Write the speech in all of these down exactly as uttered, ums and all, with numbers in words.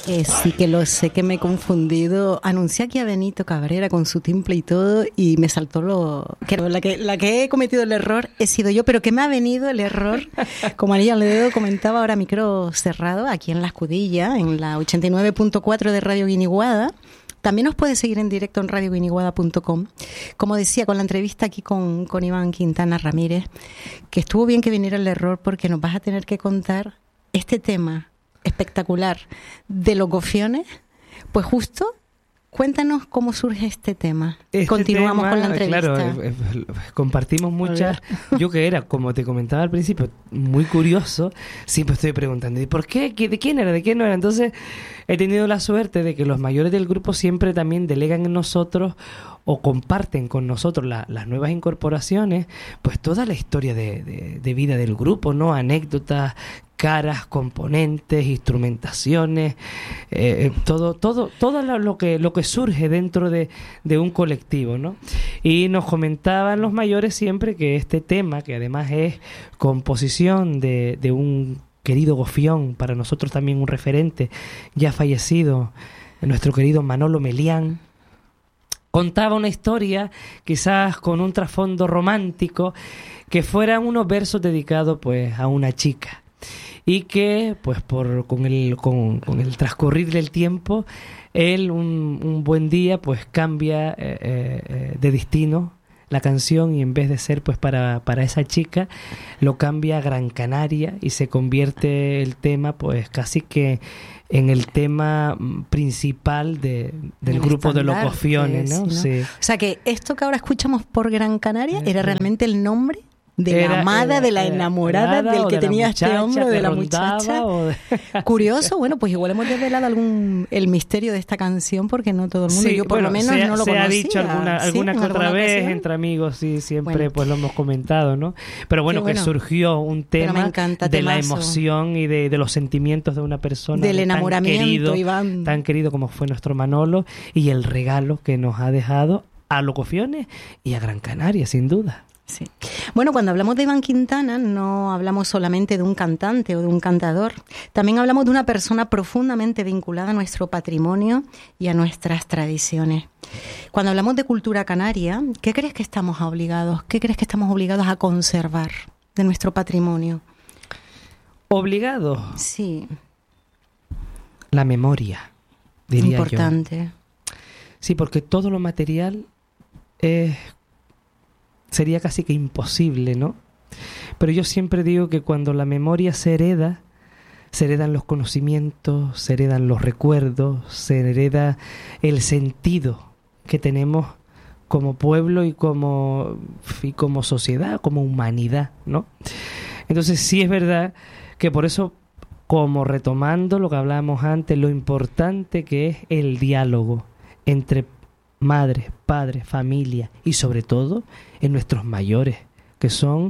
Eh, sí que lo sé, que me he confundido. Anuncié aquí a Benito Cabrera con su timple y todo y me saltó lo... que la que, la que he cometido el error he sido yo, pero que me ha venido el error, como María Ledo comentaba ahora, micro cerrado, aquí en La Escudilla, en la ochenta y nueve punto cuatro de Radio Guiniguada. También nos puedes seguir en directo en radio guiniguada punto com. Como decía, con la entrevista aquí con, con Iván Quintana Ramírez, que estuvo bien que viniera el error porque nos vas a tener que contar este tema espectacular de los gofiones. Pues justo, cuéntanos cómo surge este tema. Este Continuamos tema, con la entrevista. Claro, eh, eh, compartimos muchas... Yo que era, como te comentaba al principio, muy curioso, siempre estoy preguntando, ¿y por qué? ¿De quién era? ¿De quién no era? Entonces, he tenido la suerte de que los mayores del grupo siempre también delegan en nosotros o comparten con nosotros la, las nuevas incorporaciones, pues toda la historia de, de, de vida del grupo, ¿no? Anécdotas, caras, componentes, instrumentaciones, eh, todo, todo, todo lo que, lo que surge dentro de, de un colectivo, ¿no? Y nos comentaban los mayores siempre que este tema, que además es composición de, de un querido gofión, para nosotros también un referente, ya fallecido, nuestro querido Manolo Melián, contaba una historia, quizás con un trasfondo romántico, que fueran unos versos dedicados pues a una chica. Y que, pues, por con el con, con el transcurrir del tiempo, él un, un buen día, pues, cambia eh, eh, de destino la canción y en vez de ser, pues, para, para esa chica, lo cambia a Gran Canaria y se convierte el tema, pues, casi que en el tema principal de, del el grupo de los gofiones, ¿no? Sí, ¿no? Sí. O sea, que esto que ahora escuchamos por Gran Canaria era realmente el nombre de Era, la amada, era, de la enamorada, era, del que de tenía muchacha, este hombre, de la rondaba, muchacha. De... Curioso, bueno, pues igual hemos desvelado algún el misterio de esta canción porque no todo el mundo, sí, yo por bueno, lo menos se, no lo se conocía. Ha dicho alguna, ¿Sí? alguna que otra alguna vez ocasión? Entre amigos, sí, siempre Bueno. pues lo hemos comentado, ¿no? Pero bueno, bueno. que surgió un tema encanta, de la temazo. emoción y de, de los sentimientos de una persona del de enamoramiento, tan querido, Iván. tan querido como fue nuestro Manolo y el regalo que nos ha dejado a los gofiones y a Gran Canaria, sin duda. Sí. Bueno, cuando hablamos de Iván Quintana no hablamos solamente de un cantante o de un cantador, también hablamos de una persona profundamente vinculada a nuestro patrimonio y a nuestras tradiciones. Cuando hablamos de cultura canaria, ¿qué crees que estamos obligados? ¿Qué crees que estamos obligados a conservar de nuestro patrimonio? ¿Obligados? Sí. La memoria, diría Importante. yo. Sí, porque todo lo material es... sería casi que imposible, ¿no? Pero yo siempre digo que cuando la memoria se hereda, se heredan los conocimientos, se heredan los recuerdos, se hereda el sentido que tenemos como pueblo y como, y como sociedad, como humanidad, ¿no? Entonces sí es verdad que por eso, como retomando lo que hablábamos antes, lo importante que es el diálogo entre madres, padres, familia y sobre todo en nuestros mayores, que son,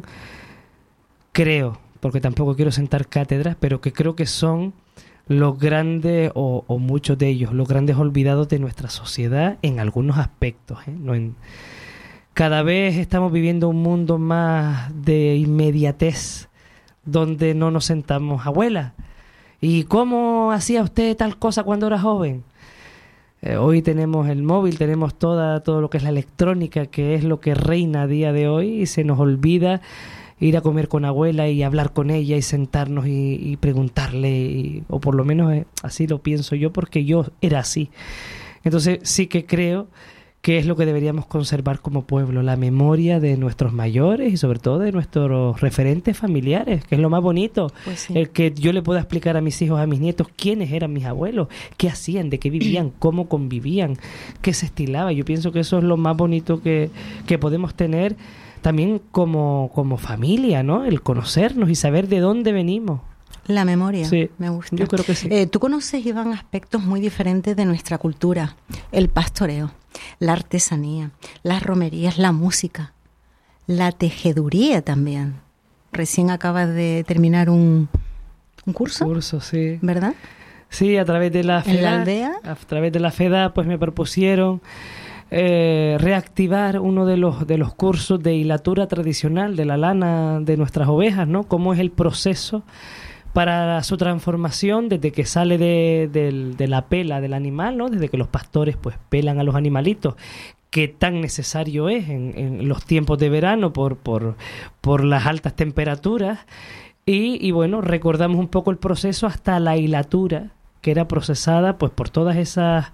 creo, porque tampoco quiero sentar cátedras, pero que creo que son los grandes, o, o muchos de ellos, los grandes olvidados de nuestra sociedad en algunos aspectos, ¿eh? No en... Cada vez estamos viviendo un mundo más de inmediatez, donde no nos sentamos, abuela, ¿y cómo hacía usted tal cosa cuando era joven? Eh, hoy tenemos el móvil, tenemos toda todo lo que es la electrónica, que es lo que reina a día de hoy, y se nos olvida ir a comer con abuela y hablar con ella y sentarnos y, y preguntarle, y, o por lo menos eh, así lo pienso yo, porque yo era así. Entonces sí que creo que es lo que deberíamos conservar como pueblo, la memoria de nuestros mayores y sobre todo de nuestros referentes familiares, que es lo más bonito. Pues sí. El que yo le pueda explicar a mis hijos, a mis nietos, quiénes eran mis abuelos, qué hacían, de qué vivían, cómo convivían, qué se estilaba. Yo pienso que eso es lo más bonito que, que podemos tener también como, como familia, ¿no? El conocernos y saber de dónde venimos. La memoria, sí, me gusta. Yo creo que sí. Eh, Tú conoces, Iván, aspectos muy diferentes de nuestra cultura. El pastoreo, la artesanía, las romerías, la música, la tejeduría también. Recién acabas de terminar un, un curso, Un curso, sí. ¿verdad? Sí, a través de la FEDA. ¿En la aldea? A través de la FEDA, pues me propusieron eh, reactivar uno de los de los cursos de hilatura tradicional de la lana de nuestras ovejas, ¿no? Cómo es el proceso para su transformación desde que sale de, de, de la pela del animal, ¿no? Desde que los pastores pues pelan a los animalitos, que tan necesario es en, en los tiempos de verano por, por, por las altas temperaturas. Y, y bueno, recordamos un poco el proceso hasta la hilatura, que era procesada pues por todas esas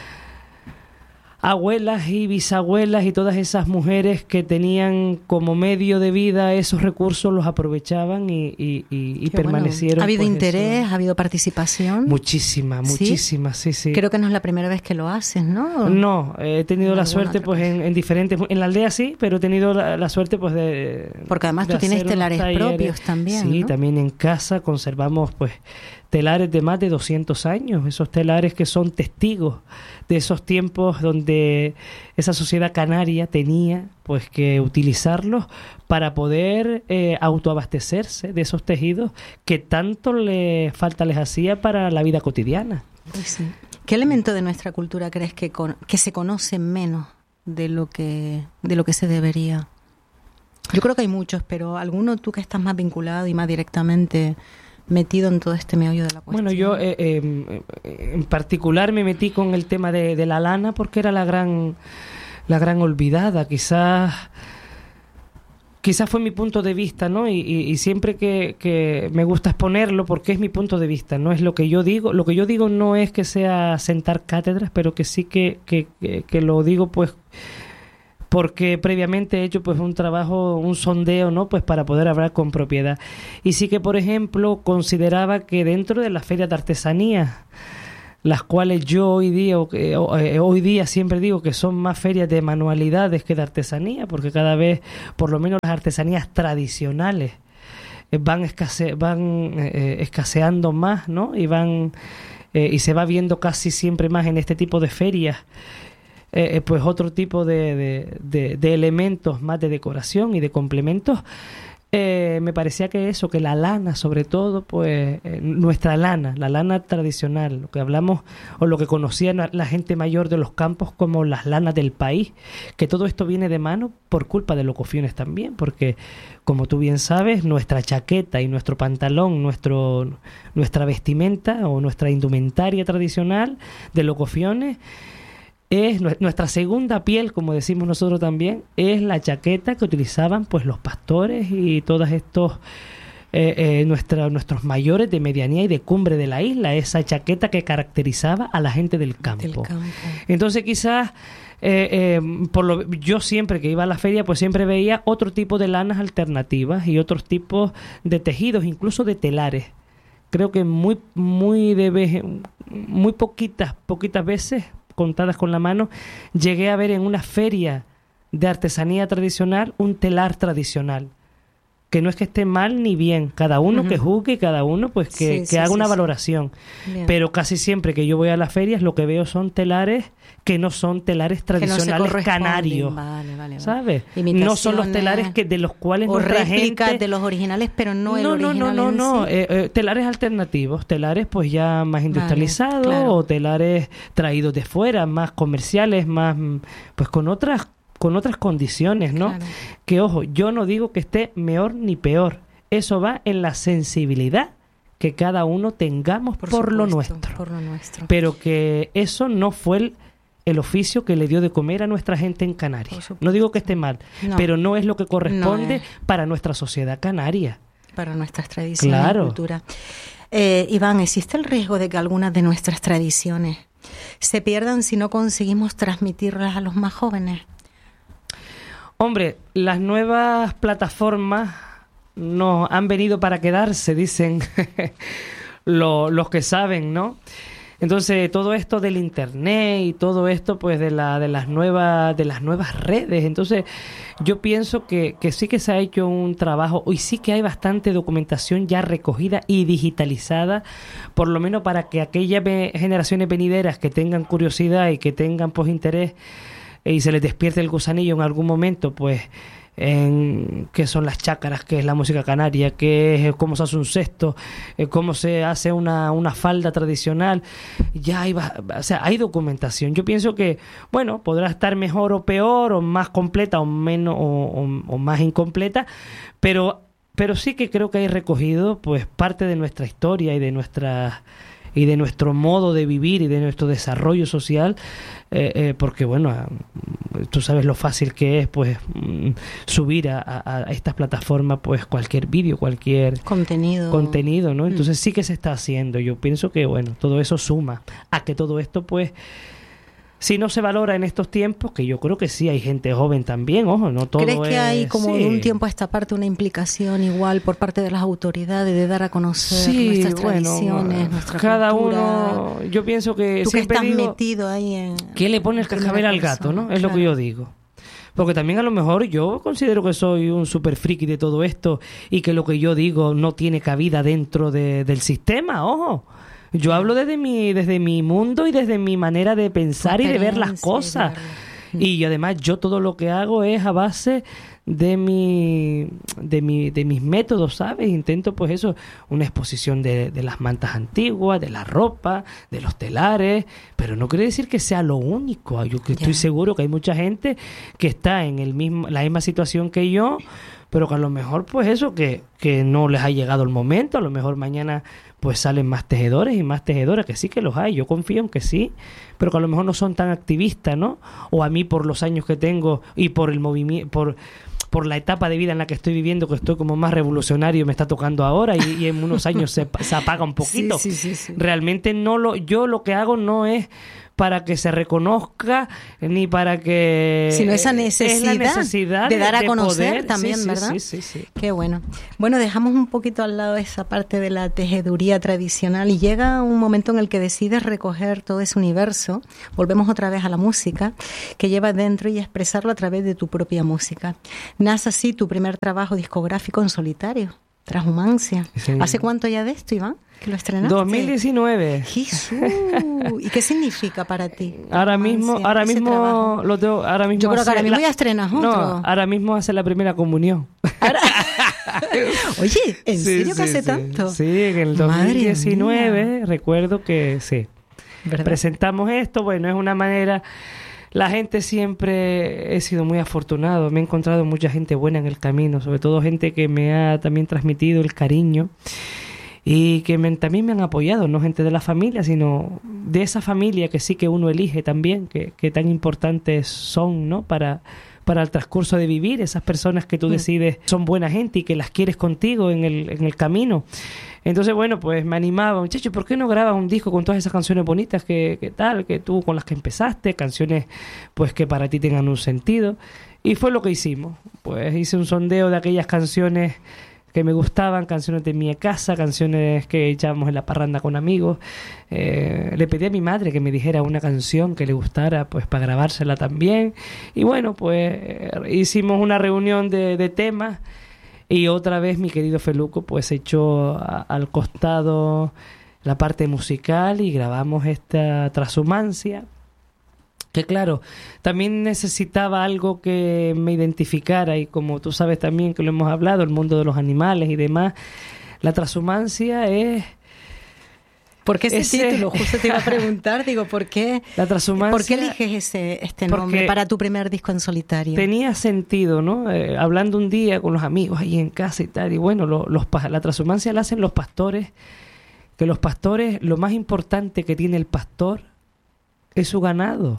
abuelas y bisabuelas y todas esas mujeres que tenían como medio de vida esos recursos, los aprovechaban y, y, y, y permanecieron. Bueno, ¿ha habido pues, interés? eso. ¿Ha habido participación? Muchísima, muchísima, sí, sí. sí. Creo que no es la primera vez que lo haces, ¿no? No, he tenido la suerte pues en, en diferentes, en la aldea sí, pero he tenido la, la suerte pues de... Porque además de tú tienes telares talleres propios también, Sí, ¿no? también en casa conservamos pues telares de más de doscientos años, esos telares que son testigos de esos tiempos donde esa sociedad canaria tenía pues que utilizarlos para poder eh, autoabastecerse de esos tejidos que tanto le falta les hacía para la vida cotidiana. Pues sí. ¿Qué elemento de nuestra cultura crees que, con, que se conoce menos de lo que de lo que se debería? Yo creo que hay muchos, pero alguno tú que estás más vinculado y más directamente metido en todo este meollo de la cuestión. Bueno, yo eh, eh, en particular me metí con el tema de, de la lana porque era la gran la gran olvidada, quizás quizás fue mi punto de vista, ¿no? Y, y, y siempre que, que me gusta exponerlo porque es mi punto de vista, no es lo que yo digo. Lo que yo digo no es que sea sentar cátedras, pero que sí que, que, que, que lo digo pues porque previamente he hecho pues un trabajo, un sondeo, ¿no? Pues para poder hablar con propiedad. Y sí que, por ejemplo, consideraba que dentro de las ferias de artesanía, las cuales yo hoy día, eh, hoy día siempre digo que son más ferias de manualidades que de artesanía, porque cada vez, por lo menos las artesanías tradicionales, eh, van, escase, van eh, escaseando más, ¿no? Y van eh, y se va viendo casi siempre más en este tipo de ferias. Eh, pues otro tipo de, de, de, de elementos más de decoración y de complementos. Eh, me parecía que eso, que la lana sobre todo, pues eh, nuestra lana, la lana tradicional, lo que hablamos o lo que conocía la gente mayor de los campos como las lanas del país, que todo esto viene de mano por culpa de Locofiones también, porque como tú bien sabes, nuestra chaqueta y nuestro pantalón, nuestro nuestra vestimenta o nuestra indumentaria tradicional de Locofiones es nuestra segunda piel, como decimos nosotros también, es la chaqueta que utilizaban pues los pastores y todos estos eh, eh, nuestra, nuestros mayores de medianía y de cumbre de la isla, esa chaqueta que caracterizaba a la gente del campo. Del campo. Entonces quizás eh, eh, por lo, yo siempre que iba a la feria pues siempre veía otro tipo de lanas alternativas y otros tipos de tejidos, incluso de telares. Creo que muy muy de vez, muy poquitas poquitas veces, contadas con la mano, llegué a ver en una feria de artesanía tradicional un telar tradicional, que no es que esté mal ni bien, cada uno uh-huh. que juzgue y cada uno pues que, sí, que sí, haga sí, una sí. valoración. Bien. Pero casi siempre que yo voy a las ferias lo que veo son telares que no son telares tradicionales no canarios, vale, vale, ¿sabes? No son los telares que de los cuales o nuestra gente de los originales, pero no, no el original. No, no, no, no, sí. eh, eh, telares alternativos, telares pues ya más industrializados, vale, claro. o telares traídos de fuera, más comerciales, más pues con otras con otras condiciones, ¿no? Claro. Que ojo, yo no digo que esté mejor ni peor. Eso va en la sensibilidad que cada uno tengamos por, por, supuesto, lo nuestro. por lo nuestro. Pero que eso no fue el, el oficio que le dio de comer a nuestra gente en Canarias. No digo que esté mal, no. pero no es lo que corresponde no para nuestra sociedad canaria. Para nuestras tradiciones claro. y cultura. Eh, Iván, ¿existe el riesgo de que algunas de nuestras tradiciones se pierdan si no conseguimos transmitirlas a los más jóvenes? Hombre, las nuevas plataformas nos han venido para quedarse, dicen los, los que saben, ¿no? Entonces, todo esto del internet y todo esto, pues, de la de las nuevas de las nuevas redes. Entonces, yo pienso que, que sí que se ha hecho un trabajo y sí que hay bastante documentación ya recogida y digitalizada, por lo menos para que aquellas generaciones venideras que tengan curiosidad y que tengan, pues, interés y se les despierte el gusanillo en algún momento, pues, en qué son las chácaras, qué es la música canaria, qué es cómo se hace un cesto, eh, cómo se hace una, una falda tradicional. Ya hay, o sea, hay documentación. Yo pienso que, bueno, podrá estar mejor o peor, o más completa o menos o, o, o más incompleta, pero pero sí que creo que hay recogido pues parte de nuestra historia y de nuestra y de nuestro modo de vivir y de nuestro desarrollo social, eh, eh, porque bueno, tú sabes lo fácil que es pues subir a, a, a estas plataformas pues cualquier vídeo, cualquier contenido, contenido, ¿no? Entonces sí que se está haciendo. Yo pienso que bueno, todo eso suma a que todo esto pues, si no se valora en estos tiempos, que yo creo que sí, hay gente joven también, ojo, no todo ¿Crees que es, hay como sí. de un tiempo a esta parte una implicación igual por parte de las autoridades de dar a conocer sí, nuestras bueno, tradiciones, nuestra cada cultura? uno, yo pienso que Tú que siempre estás digo, metido ahí en... ¿quién le pone el cascabel al gato, no? Es claro. Lo que yo digo. Porque también a lo mejor yo considero que soy un super friki de todo esto y que lo que yo digo no tiene cabida dentro de, del sistema, ojo. Yo hablo desde mi desde mi mundo y desde mi manera de pensar y de ver las cosas. Y yo, además yo todo lo que hago es a base de mi de mi de mis métodos, ¿sabes? Intento pues eso, una exposición de, de las mantas antiguas, de la ropa, de los telares, pero no quiere decir que sea lo único. Yo que estoy seguro que hay mucha gente que está en el mismo la misma situación que yo, pero que a lo mejor pues eso, que, que no les ha llegado el momento, a lo mejor mañana pues salen más tejedores y más tejedoras, que sí que los hay, yo confío en que sí, pero que a lo mejor no son tan activistas, ¿no? O a mí por los años que tengo y por el movimiento, por, por la etapa de vida en la que estoy viviendo, que estoy como más revolucionario, me está tocando ahora y, y en unos años se, se apaga un poquito. Sí, sí, sí, sí. Realmente no lo, yo lo que hago no es para que se reconozca ni para que sino esa necesidad, es la necesidad de, de dar a de conocer poder. también, sí, ¿verdad? Sí, sí, sí, sí. Qué bueno. Bueno, dejamos un poquito al lado esa parte de la tejeduría tradicional y llega un momento en el que decides recoger todo ese universo, volvemos otra vez a la música, que llevas dentro y expresarlo a través de tu propia música. Nace así tu primer trabajo discográfico en solitario, Transhumancia. Sí. ¿Hace cuánto ya de esto, Iván? ¿Que lo estrenaste? dos mil diecinueve. Jesús. ¿Y qué significa para ti? Ahora mismo, ahora mismo lo tengo, ahora mismo yo creo que ahora mismo la, ya estrenas otro. No, ahora mismo hace la primera comunión. Ahora... Oye, ¿en sí, serio sí, que hace sí. tanto? Sí, en el dos mil diecinueve recuerdo que sí. ¿Verdad? Presentamos esto, bueno, es una manera... La gente siempre he sido muy afortunado, me he encontrado mucha gente buena en el camino, sobre todo gente que me ha también transmitido el cariño y que me, también me han apoyado, no gente de la familia, sino de esa familia que sí que uno elige también, que, que tan importantes son, ¿no? Para, para el transcurso de vivir, esas personas que tú decides son buena gente y que las quieres contigo en el, en el camino. Entonces, bueno, pues me animaba, muchachos, ¿por qué no grabas un disco con todas esas canciones bonitas que, que tal, que tú con las que empezaste, canciones pues que para ti tengan un sentido? Y fue lo que hicimos, pues hice un sondeo de aquellas canciones que me gustaban, canciones de mi casa, canciones que echábamos en la parranda con amigos. Eh, le pedí a mi madre que me dijera una canción que le gustara, pues para grabársela también. Y bueno, pues eh, hicimos una reunión de, de temas. Y otra vez mi querido Feluco pues echó a, al costado la parte musical y grabamos esta Transhumancia, que claro, también necesitaba algo que me identificara y como tú sabes también que lo hemos hablado, el mundo de los animales y demás, la Transhumancia es... ¿Por qué ese, ese título? Justo te iba a preguntar, digo, ¿por qué, la transhumancia, ¿por qué eliges ese, este nombre para tu primer disco en solitario? Tenía sentido, ¿no? Eh, hablando un día con los amigos ahí en casa y tal, y bueno, lo, los, la transhumancia la hacen los pastores, que los pastores, lo más importante que tiene el pastor es su ganado.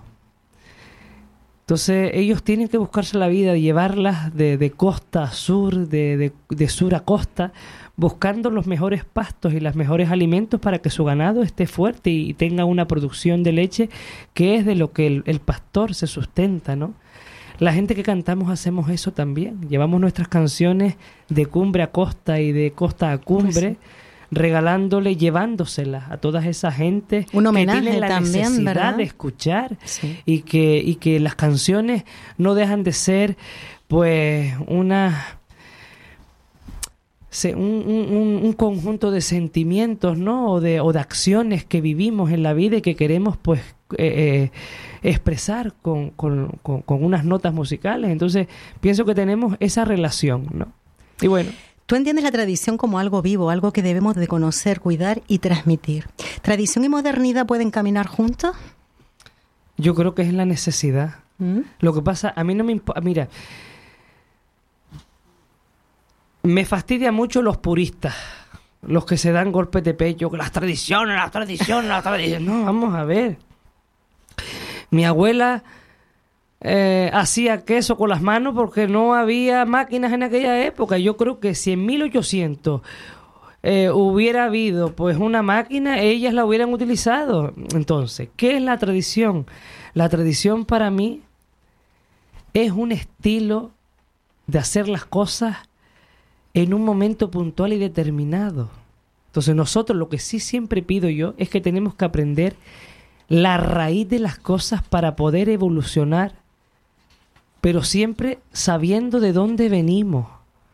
Entonces ellos tienen que buscarse la vida, llevarlas de, de costa a sur, de, de, de sur a costa, buscando los mejores pastos y los mejores alimentos para que su ganado esté fuerte y tenga una producción de leche que es de lo que el, el pastor se sustenta, ¿no? La gente que cantamos hacemos eso también. Llevamos nuestras canciones de cumbre a costa y de costa a cumbre, pues sí, regalándole, llevándoselas a toda esa gente un homenaje que tiene la también, necesidad ¿verdad? De escuchar, sí, y que y que las canciones no dejan de ser pues una un, un, un conjunto de sentimientos, ¿no? O de, o de acciones que vivimos en la vida y que queremos pues eh, eh, expresar con, con, con, con unas notas musicales. Entonces pienso que tenemos esa relación, ¿no? Y bueno, tú entiendes la tradición como algo vivo, algo que debemos de conocer, cuidar y transmitir. ¿Tradición y modernidad pueden caminar juntos? Yo creo que es la necesidad. ¿Mm? Lo que pasa, a mí no me importa, mira, Me fastidia mucho los puristas, los que se dan golpes de pecho, que las tradiciones, las tradiciones, las tradiciones. No, vamos a ver. Mi abuela eh, hacía queso con las manos porque no había máquinas en aquella época. Yo creo que si en mil ochocientos eh, hubiera habido pues una máquina, ellas la hubieran utilizado. Entonces, ¿qué es la tradición? La tradición para mí es un estilo de hacer las cosas en un momento puntual y determinado. Entonces nosotros lo que sí siempre pido yo es que tenemos que aprender la raíz de las cosas para poder evolucionar, pero siempre sabiendo de dónde venimos.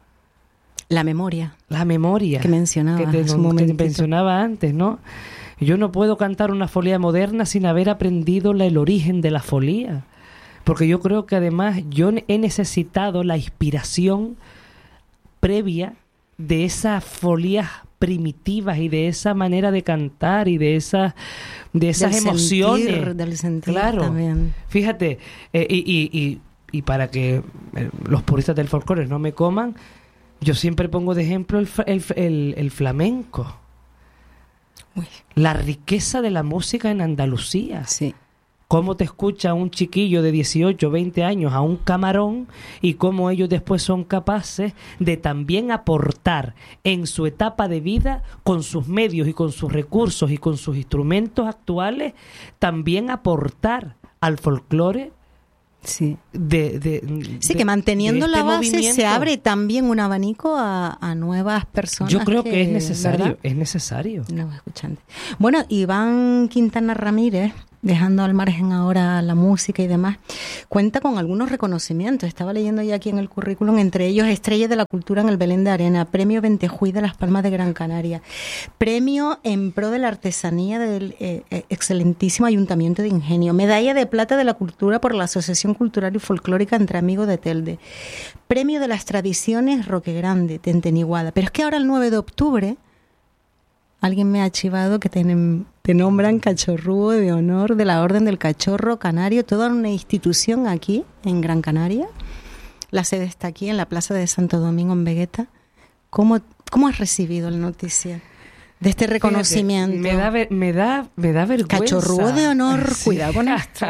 La memoria. La memoria. Que mencionaba que te, hace un que te mencionaba antes, ¿no? Yo no puedo cantar una folía moderna sin haber aprendido la, el origen de la folía. Porque yo creo que además yo he necesitado la inspiración previa de esas folías primitivas y de esa manera de cantar y de esas de esas del emociones. Sentir, del sentir claro. También. Fíjate, eh, y, y, y, y para que eh, los puristas del folclore no me coman, yo siempre pongo de ejemplo el, el, el, el flamenco. Uy. La riqueza de la música en Andalucía. Sí. Cómo te escucha un chiquillo de dieciocho, veinte años a un camarón y cómo ellos después son capaces de también aportar en su etapa de vida, con sus medios y con sus recursos y con sus instrumentos actuales, también aportar al folclore. Sí, de, de, sí de, que manteniendo de este la base movimiento. Se abre también un abanico a, a nuevas personas. Yo creo que, que es necesario, ¿verdad? es necesario. Nuevos escuchantes. Bueno, Iván Quintana Ramírez, dejando al margen ahora la música y demás, cuenta con algunos reconocimientos. Estaba leyendo ya aquí en el currículum, entre ellos Estrella de la Cultura en el Belén de Arena, Premio Ventejuy de Las Palmas de Gran Canaria, Premio en pro de la artesanía del eh, excelentísimo Ayuntamiento de Ingenio, Medalla de Plata de la Cultura por la Asociación Cultural y Folclórica Entre Amigos de Telde, Premio de las Tradiciones Roque Grande, Tenteniguada. Pero es que ahora el nueve de octubre... Alguien me ha chivado que te, te nombran cachorrúo de honor de la Orden del Cachorro Canario, toda una institución aquí en Gran Canaria. La sede está aquí en la Plaza de Santo Domingo en Vegueta. ¿Cómo, cómo has recibido la noticia de este reconocimiento? Fíjate, me da ver, me da me da vergüenza. Cachorrúo de honor, sí. Cuidado con esto.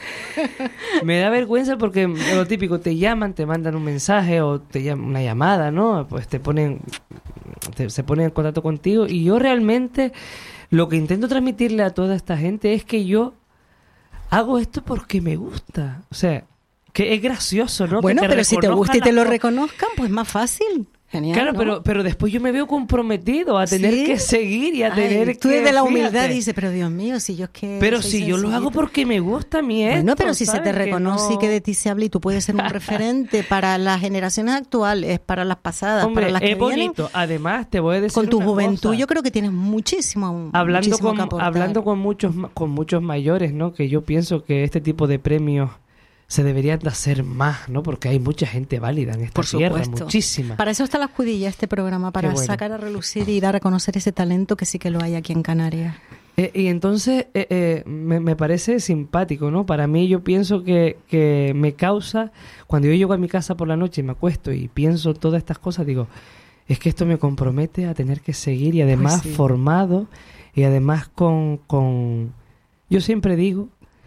Me da vergüenza porque lo típico, te llaman, te mandan un mensaje o te llaman una llamada, ¿no? Pues te ponen te, se ponen en contacto contigo y yo realmente lo que intento transmitirle a toda esta gente es que yo hago esto porque me gusta. O sea, que es gracioso, ¿no? Bueno, que te pero si te gusta y te lo co- reconozcan, pues más fácil. Genial, Claro, ¿no? pero pero después yo me veo comprometido a tener ¿Sí? que seguir y a Ay, tener tú que... desde la humildad fíjate. dices, pero Dios mío, si yo es que... Pero soy si yo lo hago sencillito. porque me gusta a mí esto, Bueno, pero si se ¿sabes? te Que reconoce no- y que de ti se habla y tú puedes ser un referente para las generaciones actuales, para las pasadas, Hombre, para las que es vienen, bonito. Además, te voy a decir con tu una juventud cosa. yo creo que tienes muchísimo, hablando muchísimo con que aportar. hablando con muchos ma- con muchos mayores, ¿no? Que yo pienso que este tipo de premios se deberían de hacer más, ¿no? Porque hay mucha gente válida en esta Por tierra, supuesto. muchísima. Para eso está la escudilla, este programa, para Qué bueno. sacar a relucir y dar a conocer ese talento que sí que lo hay aquí en Canarias. Eh, y entonces eh, eh, me, me parece simpático, ¿no? Para mí yo pienso que, que me causa, cuando yo llego a mi casa por la noche y me acuesto y pienso todas estas cosas, digo, es que esto me compromete a tener que seguir y además Pues sí. formado y además con, con... Yo siempre digo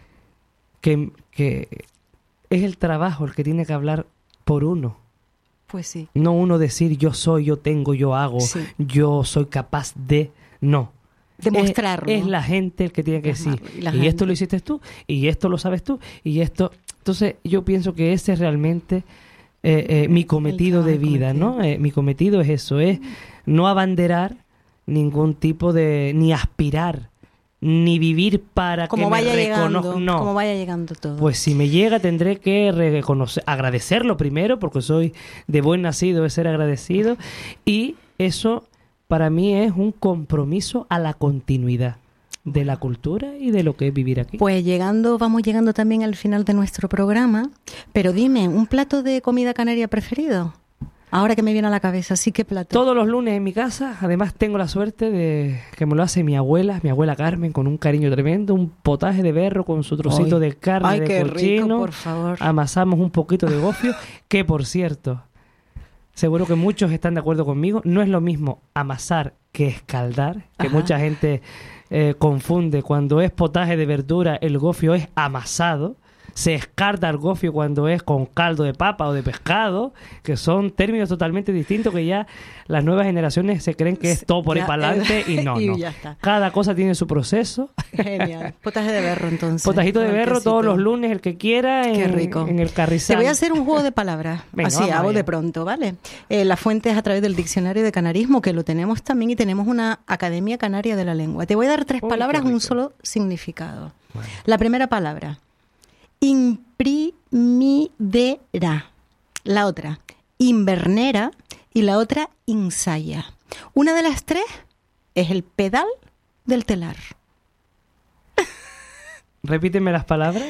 que, que es el trabajo el que tiene que hablar por uno. Pues sí. No uno decir yo soy, yo tengo, yo hago, Sí. yo soy capaz de... No. Demostrarlo. Es, es la gente el que tiene que decir. Y la Y gente. esto lo hiciste tú, y esto lo sabes tú, y esto... Entonces yo pienso que ese es realmente eh, eh, mi cometido de trabajo vida, cometido. ¿no? Eh, mi cometido es eso, es no abanderar ningún tipo de... ni aspirar, ni vivir para Como que vaya me llegando, reconozcan. No. como vaya llegando todo. Pues si me llega tendré que reconocer, agradecerlo primero, porque soy de buen nacido de ser agradecido, y eso para mí es un compromiso a la continuidad de la cultura y de lo que es vivir aquí. Pues llegando, vamos llegando también al final de nuestro programa, pero dime, ¿un plato de comida canaria preferido? Ahora que me viene a la cabeza, sí, ¿qué plato? Todos los lunes en mi casa, además tengo la suerte de que me lo hace mi abuela, mi abuela Carmen, con un cariño tremendo, un potaje de berro con su trocito Ay. de carne Ay, de qué cochino. rico, por favor. Amasamos un poquito de gofio, que por cierto, seguro que muchos están de acuerdo conmigo, no es lo mismo amasar que escaldar, que Ajá. mucha gente eh, confunde. Cuando es potaje de verdura, el gofio es amasado. Se escarda el gofio cuando es con caldo de papa o de pescado, que son términos totalmente distintos que ya las nuevas generaciones se creen que es todo por ahí Ya, para adelante y no, y no. ya está. Cada cosa tiene su proceso. Genial. Potaje de berro, entonces. Potajito de Con berro quesito. todos los lunes, el que quiera, en, Qué rico. en el carrizal. Te voy a hacer un juego de palabras, Venga, así, vamos hago allá. de pronto, ¿vale? Eh, la fuente es a través del Diccionario de Canarismo, que lo tenemos también, y tenemos una Academia Canaria de la Lengua. Te voy a dar tres Uy, palabras, qué un rico. solo significado. Bueno. La primera palabra, imprimidera. La otra, invernera. Y la otra, insaya. Una de las tres es el pedal del telar. Repíteme las palabras.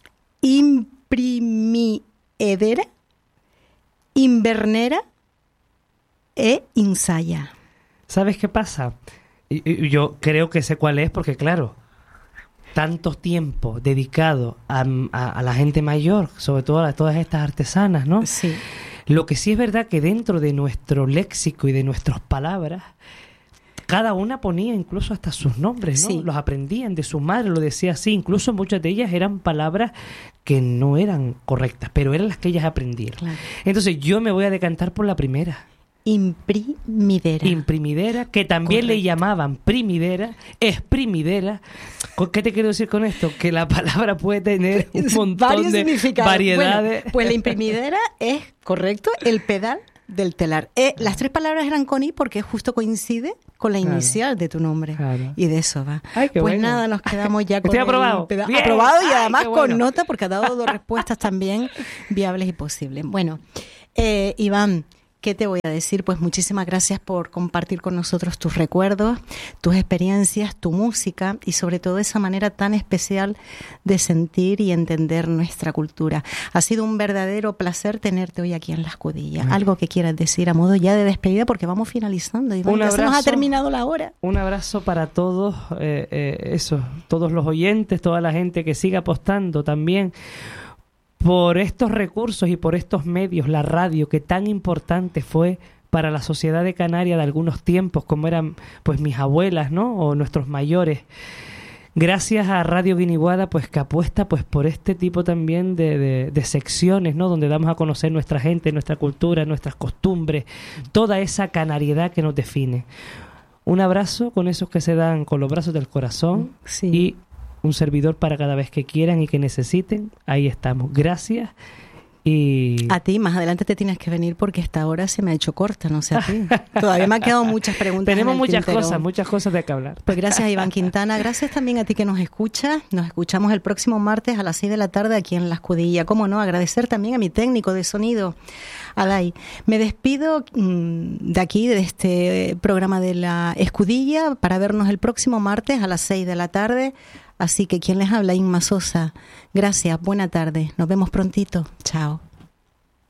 Imprimidera, invernera e insaya. ¿Sabes qué pasa? Y- y- Yo creo que sé cuál es porque, claro, tanto tiempo dedicado a, a- a la gente mayor, sobre todo a todas estas artesanas, ¿no? Sí. Lo que sí es verdad que dentro de nuestro léxico y de nuestras palabras, cada una ponía incluso hasta sus nombres, ¿no? Sí. Los aprendían de su madre, lo decía así. Incluso muchas de ellas eran palabras que no eran correctas, pero eran las que ellas aprendieron. Claro. Entonces yo me voy a decantar por la primera. Imprimidera. Imprimidera, que también le Correcto. llamaban primidera, exprimidera. ¿Con ¿Qué te quiero decir con esto? Que la palabra puede tener un montón Varios de significados. variedades. Bueno, pues la imprimidera es, correcto, el pedal del telar. Eh, las tres palabras eran con I porque justo coincide con la Claro. inicial de tu nombre. Claro. Y de eso va. Ay, qué pues bueno. nada, nos quedamos ya con Estoy el aprobado. pedal- Bien. aprobado y Ay, además qué bueno. con nota porque ha dado dos respuestas también viables y posibles. Bueno, eh, Iván, ¿qué te voy a decir? Pues muchísimas gracias por compartir con nosotros tus recuerdos, tus experiencias, tu música y sobre todo esa manera tan especial de sentir y entender nuestra cultura. Ha sido un verdadero placer tenerte hoy aquí en La Escudilla. Algo que quieras decir a modo ya de despedida porque vamos finalizando, Iván. Un Ya se nos ha abrazo. terminado la hora. Un abrazo para todos, eh, eh, eso, todos los oyentes, toda la gente que siga apostando también por estos recursos y por estos medios, la radio, que tan importante fue para la sociedad de Canarias de algunos tiempos, como eran pues mis abuelas, ¿no? O nuestros mayores. Gracias a Radio Guiniguada, pues que apuesta pues por este tipo también de, de, de secciones, ¿no? Donde damos a conocer nuestra gente, nuestra cultura, nuestras costumbres, toda esa canariedad que nos define. Un abrazo con esos que se dan con los brazos del corazón Sí. y un servidor para cada vez que quieran y que necesiten. Ahí estamos. Gracias. Y A ti, más adelante te tienes que venir porque esta hora se me ha hecho corta, no sé a ti. Todavía me han quedado muchas preguntas. tenemos en el muchas tintero. cosas, muchas cosas de que hablar. Pues gracias, Iván Quintana. Gracias también a ti que nos escuchas. Nos escuchamos el próximo martes a las seis de la tarde aquí en La Escudilla. Cómo no, agradecer también a mi técnico de sonido, Adai. Me despido mmm, de aquí, de este programa de La Escudilla, para vernos el próximo martes a las seis de la tarde. Así que quien les habla, Inma Sosa. Gracias, buena tarde. Nos vemos prontito. Chao.